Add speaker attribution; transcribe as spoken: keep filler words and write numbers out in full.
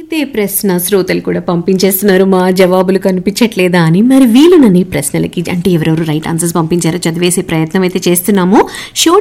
Speaker 1: ఇదే ప్రశ్న శ్రోతలు కూడా పంపించేస్తున్నారు, మా జవాబులు కనిపించట్లేదా అని. మరి వీలునని ప్రశ్నలకి అంటే ఎవరెవరు రైట్ ఆన్సర్స్ పంపించారో చదివేసే ప్రయత్నం అయితే చేస్తున్నాము. షో